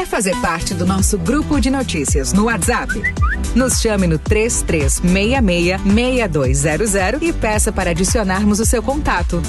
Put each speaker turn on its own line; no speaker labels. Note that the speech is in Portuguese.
Quer fazer parte do nosso grupo de notícias no WhatsApp? Nos chame no 3366-6200 e peça para adicionarmos o seu contato.